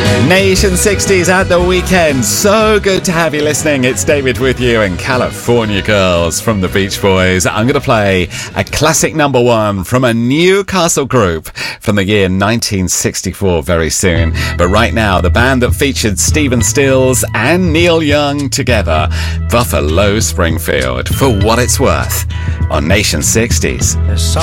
Nation 60s at the weekend. So good to have you listening. It's David with you and California Girls from the Beach Boys. I'm going to play a classic number one from a Newcastle group from the year 1964 very soon. But right now, the band that featured Stephen Stills and Neil Young together, Buffalo Springfield, for what it's worth, on Nation 60s.